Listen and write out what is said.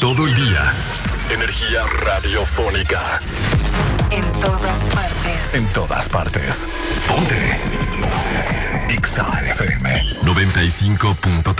todo el día. Energía radiofónica. En todas partes. En todas partes. Ponte. Exa FM 95.3.